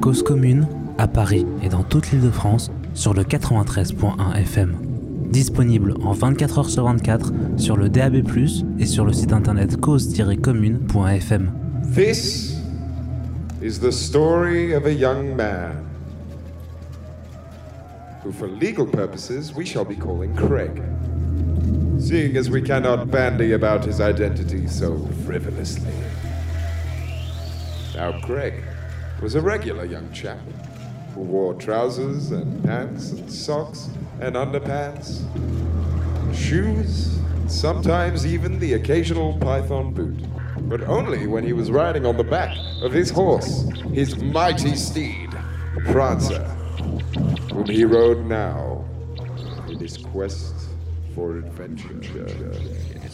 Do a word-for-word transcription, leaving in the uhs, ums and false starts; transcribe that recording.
Cause commune, à Paris et dans toute l'Île-de-France, sur le quatre-vingt-treize point un F M. Disponible en vingt-quatre heures sur vingt-quatre sur le D A B plus, et sur le site internet cause tiret commune point F M. This is the story of a young man who, for legal purposes, we shall be calling Craig, seeing as we cannot bandy about his identity so frivolously. Now, Craig was a regular young chap who wore trousers and pants and socks and underpants, shoes, and sometimes even the occasional python boot, but only when he was riding on the back of his horse, his mighty steed, Prancer, whom he rode now in his quest for adventure.